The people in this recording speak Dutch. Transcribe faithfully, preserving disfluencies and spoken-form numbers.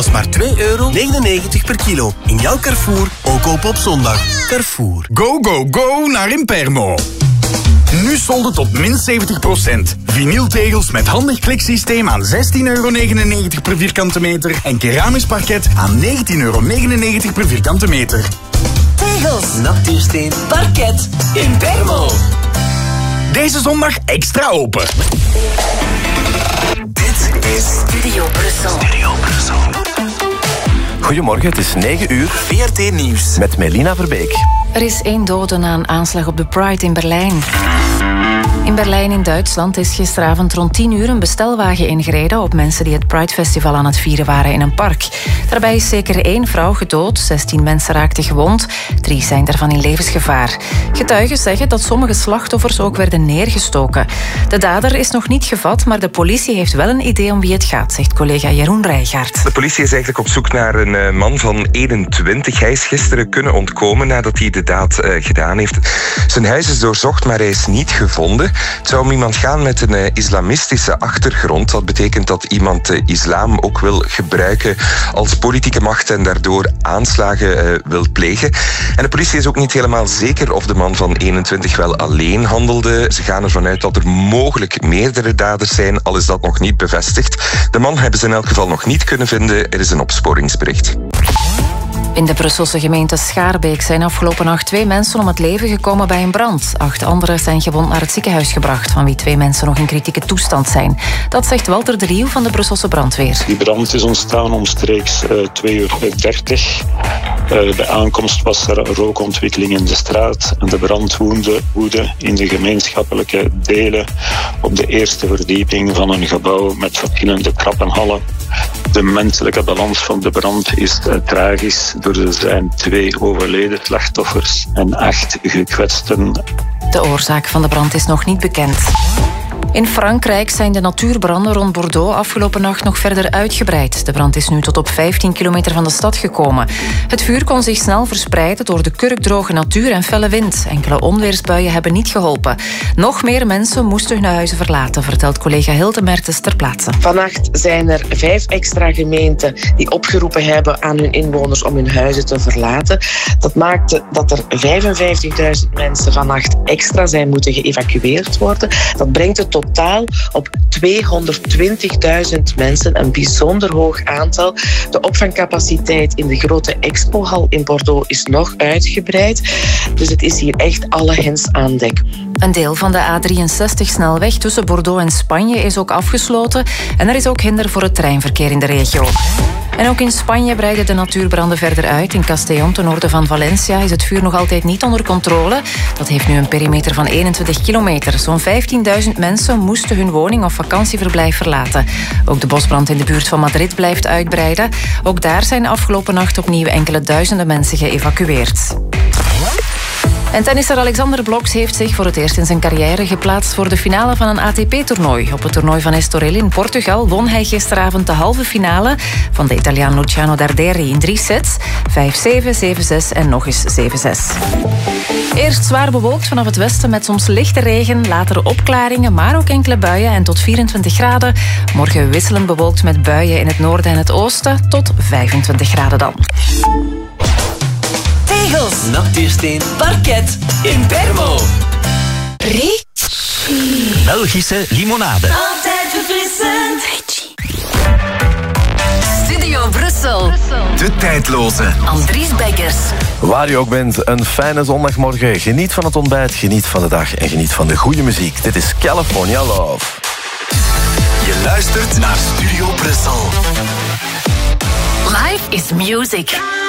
Dat is maar twee euro negenennegentig per kilo. In jouw Carrefour, ook open op zondag. Carrefour. Go, go, go naar Impermo. Nu solden tot min zeventig procent. Vinyltegels met handig kliksysteem aan zestien euro negenennegentig per vierkante meter. En keramisch parket aan negentien euro negenennegentig per vierkante meter. Tegels, natuursteen, parket, Impermo. Deze zondag extra open. Dit is Studio Brussel. Studio Brussel. Goedemorgen, het is negen uur. V R T Nieuws. Met Melina Verbeek. Er is één dode na een aanslag op de Pride in Berlijn. In Berlijn in Duitsland is gisteravond rond tien uur een bestelwagen ingereden op mensen die het Pride Festival aan het vieren waren in een park. Daarbij is zeker één vrouw gedood, zestien mensen raakten gewond, drie zijn daarvan in levensgevaar. Getuigen zeggen dat sommige slachtoffers ook werden neergestoken. De dader is nog niet gevat, maar de politie heeft wel een idee om wie het gaat, zegt collega Jeroen Rijgaard. De politie is eigenlijk op zoek naar een man van eenentwintig. Hij is gisteren kunnen ontkomen nadat hij de daad uh, gedaan heeft. Zijn huis is doorzocht, maar hij is niet gevonden. Het zou om iemand gaan met een uh, islamistische achtergrond. Dat betekent dat iemand de islam ook wil gebruiken als politieke macht en daardoor aanslagen uh, wil plegen. En de politie is ook niet helemaal zeker of de man van eenentwintig wel alleen handelde. Ze gaan ervan uit dat er mogelijk meerdere daders zijn, al is dat nog niet bevestigd. De man hebben ze in elk geval nog niet kunnen vinden. Er is een opsporingsbericht. In de Brusselse gemeente Schaarbeek zijn afgelopen nacht twee mensen om het leven gekomen bij een brand. Acht anderen zijn gewond naar het ziekenhuis gebracht, van wie twee mensen nog in kritieke toestand zijn. Dat zegt Walter de Rieuw van de Brusselse brandweer. Die brand is ontstaan omstreeks uh, twee uur dertig. Uh, de aankomst was er rookontwikkeling in de straat en de brand woedde, woedde in de gemeenschappelijke delen op de eerste verdieping van een gebouw met verschillende trappenhallen. De menselijke balans van de brand is uh, tragisch. Er zijn twee overleden slachtoffers en acht gekwetsten. De oorzaak van de brand is nog niet bekend. In Frankrijk zijn de natuurbranden rond Bordeaux afgelopen nacht nog verder uitgebreid. De brand is nu tot op vijftien kilometer van de stad gekomen. Het vuur kon zich snel verspreiden door de kurkdroge natuur en felle wind. Enkele onweersbuien hebben niet geholpen. Nog meer mensen moesten hun huizen verlaten, vertelt collega Hilde Mertens ter plaatse. Vannacht zijn er vijf extra gemeenten die opgeroepen hebben aan hun inwoners om hun huizen te verlaten. Dat maakte dat er vijfenvijftigduizend mensen vannacht extra zijn moeten geëvacueerd worden. Dat brengt het totaal op tweehonderdtwintigduizend mensen, een bijzonder hoog aantal. De opvangcapaciteit in de grote expohal in Bordeaux is nog uitgebreid. Dus het is hier echt alle hens aan dek. Een deel van de A drieënzestig-snelweg tussen Bordeaux en Spanje is ook afgesloten en er is ook hinder voor het treinverkeer in de regio. En ook in Spanje breiden de natuurbranden verder uit. In Castellón, ten noorden van Valencia, is het vuur nog altijd niet onder controle. Dat heeft nu een perimeter van eenentwintig kilometer. Zo'n vijftienduizend mensen moesten hun woning of vakantieverblijf verlaten. Ook de bosbrand in de buurt van Madrid blijft uitbreiden. Ook daar zijn afgelopen nacht opnieuw enkele duizenden mensen geëvacueerd. En tennisser Alexander Bloks heeft zich voor het eerst in zijn carrière geplaatst voor de finale van een A T P-toernooi. Op het toernooi van Estoril in Portugal won hij gisteravond de halve finale van de Italiaan Luciano Darderi in drie sets. vijf zeven, zeven zes en nog eens zeven zes. Eerst zwaar bewolkt vanaf het westen met soms lichte regen, later opklaringen, maar ook enkele buien en tot vierentwintig graden. Morgen wisselend bewolkt met buien in het noorden en het oosten, tot vijfentwintig graden dan. Tegels, natuursteen, parket, Impermo. Ricci. Belgische limonade. Altijd verfrissend. Ricci. Studio Brussel. De tijdloze. Andries Beckers. Waar je ook bent, een fijne zondagmorgen. Geniet van het ontbijt, geniet van de dag en geniet van de goede muziek. Dit is California Love. Je luistert naar Studio Brussel. Life is music.